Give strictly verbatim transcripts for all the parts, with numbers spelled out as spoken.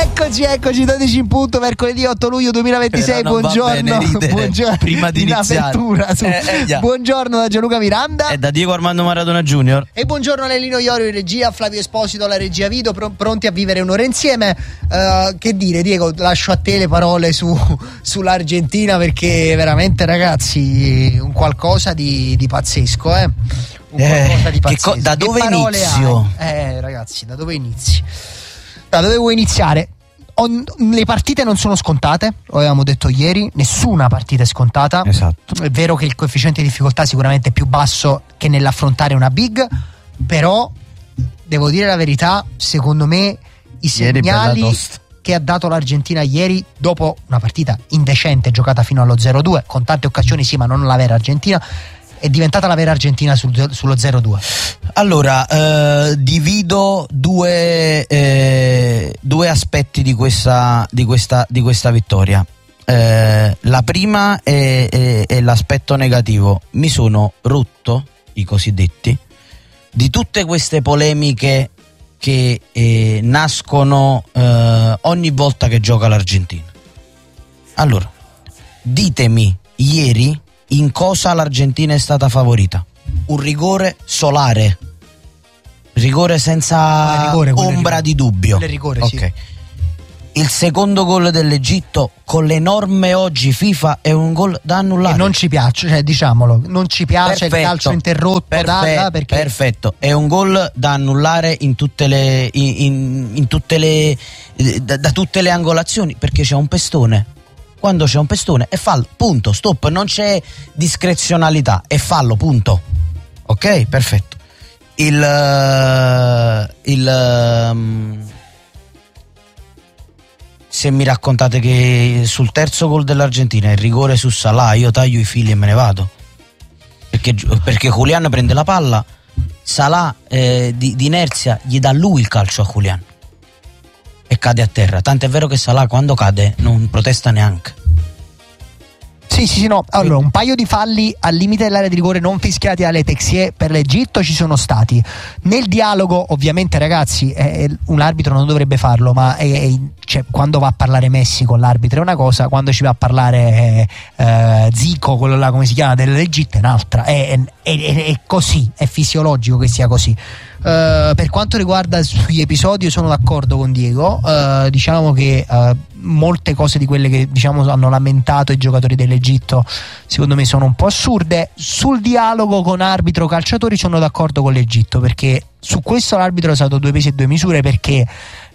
Eccoci, eccoci, dodici in punto, mercoledì otto luglio duemilaventisei. Però non va buongiorno, bene buongiorno. Prima di In iniziare apertura, su. eh, eh, yeah. Buongiorno da Gianluca Miranda e da Diego Armando Maradona Junior. E buongiorno a Lelino Iorio in regia, Flavio Esposito alla regia video, pr- pronti a vivere un'ora insieme. Uh, che dire, Diego, lascio a te le parole su, sull'Argentina, perché veramente, ragazzi, un qualcosa di, di pazzesco, eh? Un qualcosa eh, di pazzesco. Che co- da dove che inizio? Hai? Eh, ragazzi, da dove inizi? Da dove vuoi iniziare? On, le partite non sono scontate, lo avevamo detto ieri, nessuna partita è scontata. Esatto. È vero che il coefficiente di difficoltà sicuramente è più basso che nell'affrontare una big, però devo dire la verità, secondo me i segnali che ha dato l'Argentina ieri, dopo una partita indecente giocata fino allo zero due, con tante occasioni sì, ma non la vera Argentina, è diventata la vera Argentina sul, sullo zero due. Allora, eh, divido due, eh, due aspetti di questa, di questa, di questa vittoria. Eh, la prima è, è, è l'aspetto negativo. Mi sono rotto, i cosiddetti, di tutte queste polemiche che eh, nascono eh, ogni volta che gioca l'Argentina. Allora, ditemi ieri in cosa l'Argentina è stata favorita. Un rigore solare, rigore senza rigore, ombra di dubbio. Rigore, ok. Sì. Il secondo gol dell'Egitto con le norme oggi FIFA è un gol da annullare. E non ci piace, cioè diciamolo, non ci piace. Perfetto. Il calcio interrotto. Perfetto, da, perché... perfetto. È un gol da annullare in tutte le in, in, in tutte le da, da tutte le angolazioni, perché c'è un pestone. Quando c'è un pestone è fallo, punto, stop, non c'è discrezionalità, è fallo, punto. Ok, perfetto. Il il um, se mi raccontate che sul terzo gol dell'Argentina il rigore su Salah, io taglio i fili e me ne vado, perché, perché Julian prende la palla, Salah eh, di, di inerzia gli dà lui il calcio a Julian e cade a terra, tant'è vero che Salah quando cade non protesta neanche. Sì, sì, sì, no. Allora, un paio di falli al limite dell'area di rigore non fischiati dalle Texier per l'Egitto ci sono stati. Nel dialogo, ovviamente, ragazzi, eh, un arbitro non dovrebbe farlo, ma è, è, cioè, quando va a parlare Messi con l'arbitro è una cosa, quando ci va a parlare eh, eh, Zico, quello là, come si chiama, dell'Egitto è un'altra. È, è, è, è così, è fisiologico che sia così. Uh, per quanto riguarda sugli episodi, io sono d'accordo con Diego. Uh, diciamo che uh, molte cose di quelle che diciamo hanno lamentato i giocatori dell'Egitto secondo me sono un po' assurde. Sul dialogo con arbitro calciatori sono d'accordo con l'Egitto, perché su questo l'arbitro è stato due pesi e due misure, perché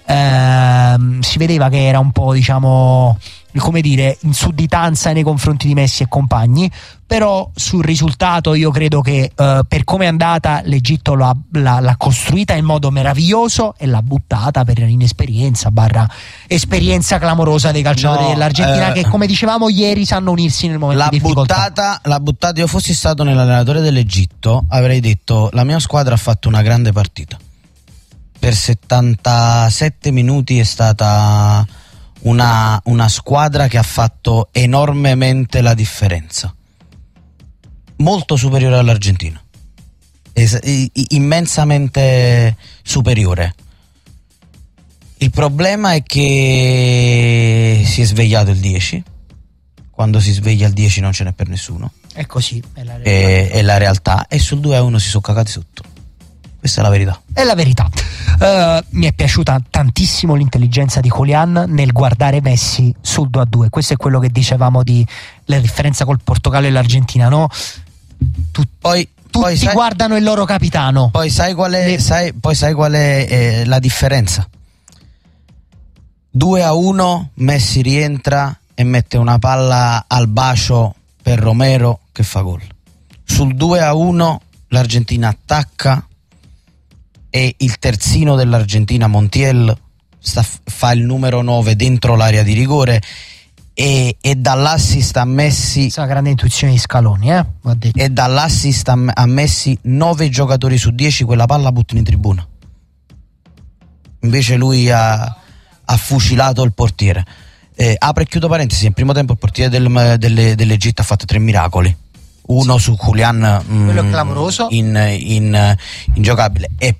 uh, si vedeva che era un po', diciamo, come dire, in sudditanza nei confronti di Messi e compagni. Però sul risultato io credo che uh, per come è andata l'Egitto l'ha, l'ha, l'ha costruita in modo meraviglioso e l'ha buttata per inesperienza barra esperienza clamorosa dei calciatori no, dell'Argentina, eh, che come dicevamo ieri sanno unirsi nel momento di difficoltà. Buttata, l'ha buttata. Io fossi stato nell'allenatore dell'Egitto avrei detto: la mia squadra ha fatto una grande partita, per settantasette minuti è stata una, una squadra che ha fatto enormemente la differenza, molto superiore all'Argentina, es- immensamente superiore. Il problema è che si è svegliato il dieci, quando si sveglia il dieci non ce n'è per nessuno, è così, è la realtà, è, è la realtà, e sul due a uno si sono cagati sotto. Questa è la verità. È la verità. Uh, mi è piaciuta tantissimo l'intelligenza di Julian nel guardare Messi sul due a due. Questo è quello che dicevamo di la differenza col Portogallo e l'Argentina, no? Tu, poi, tutti poi sai, guardano il loro capitano. Poi sai qual è, Le... sai, poi sai qual è eh, la differenza? due a uno, Messi rientra e mette una palla al bacio per Romero che fa gol. Sul due a uno l'Argentina attacca e il terzino dell'Argentina, Montiel, sta, fa il numero nove dentro l'area di rigore e, e dall'assist a Messi, questa è una grande intuizione di Scaloni, eh? e dall'assist a, a Messi nove giocatori su dieci quella palla buttano in tribuna, invece lui ha, ha fucilato il portiere. Eh, apro e chiudo parentesi, in primo tempo il portiere del, delle, dell'Egitto ha fatto tre miracoli, uno su Julian, quello è clamoroso, in, in, ingiocabile. E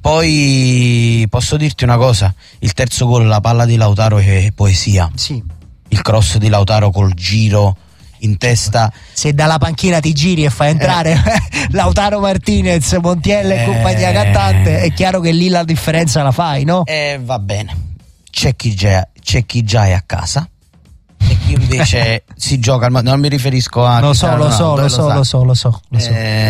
poi posso dirti una cosa, il terzo gol, la palla di Lautaro è poesia, sì. Il cross di Lautaro col giro in testa, se dalla panchina ti giri e fai entrare eh. Lautaro Martinez, Montiel e eh. compagnia cantante, è chiaro che lì la differenza la fai, no? E eh, va bene, c'è chi già, c'è chi già è a casa e chi invece si gioca al, non mi riferisco a lo so, lo so, lo so, lo so, lo so, lo so.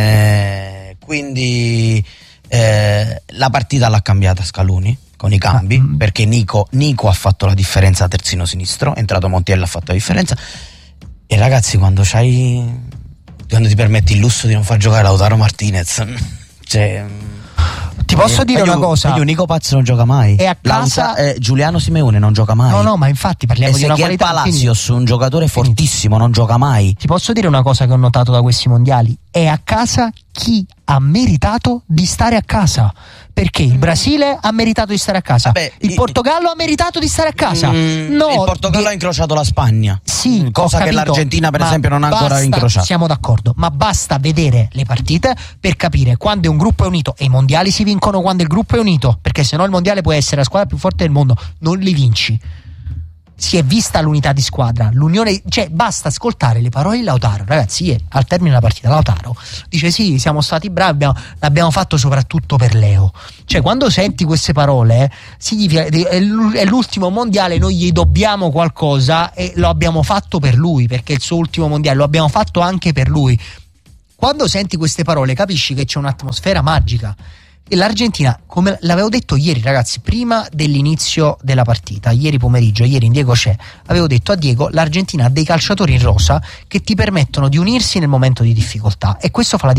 Eh, quindi eh, la partita l'ha cambiata Scaloni con i cambi, ah, perché Nico, Nico ha fatto la differenza a terzino sinistro, è entrato Montiel, ha fatto la differenza. E ragazzi, quando c'hai, quando ti permetti il lusso di non far giocare Lautaro Martinez, cioè, ti posso dire io, una cosa, io Nico Paz non gioca mai, e a casa Lauta, eh, Giuliano Simeone non gioca mai, no no ma infatti parliamo di una qualità. Palacios, un giocatore fortissimo, non gioca mai. Ti posso dire una cosa che ho notato da questi mondiali: è a casa chi ha meritato di stare a casa, perché il Brasile ha meritato di stare a casa, Vabbè, il Portogallo ha meritato di stare a casa, mm, no, il Portogallo di... ha incrociato la Spagna, sì, cosa che capito, l'Argentina per esempio non ha basta, ancora incrociato. Siamo d'accordo, ma basta vedere le partite per capire quando un gruppo è unito, e i mondiali si vincono quando il gruppo è unito, perché sennò il mondiale può essere la squadra più forte del mondo, non li vinci. Si è vista l'unità di squadra, l'unione, cioè basta ascoltare le parole di Lautaro, ragazzi. Ieri, al termine della partita, Lautaro dice: sì, siamo stati bravi, abbiamo, l'abbiamo fatto soprattutto per Leo. Cioè, quando senti queste parole, eh, significa è l'ultimo mondiale, noi gli dobbiamo qualcosa e lo abbiamo fatto per lui, perché è il suo ultimo mondiale, lo abbiamo fatto anche per lui. Quando senti queste parole capisci che c'è un'atmosfera magica. E l'Argentina, come l'avevo detto ieri, ragazzi, prima dell'inizio della partita, ieri pomeriggio, ieri in Diego c'è, avevo detto a Diego: l'Argentina ha dei calciatori in rosa che ti permettono di unirsi nel momento di difficoltà, e questo fa la differenza.